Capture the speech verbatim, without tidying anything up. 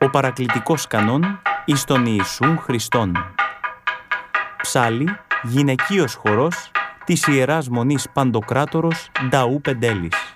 Ο παρακλητικός κανόν εις τον Ιησούν Χριστόν. Ψάλλει γυναικείος χορός της Ιεράς Μονής Παντοκράτορος Νταού Πεντέλης.